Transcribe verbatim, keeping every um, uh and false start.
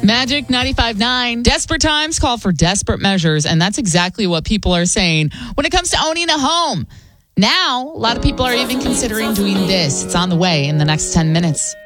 Magic ninety-five point nine. Desperate times call for desperate measures, and that's exactly what people are saying when it comes to owning a home. Now, a lot of people are even considering doing this. It's on the way in the next ten minutes.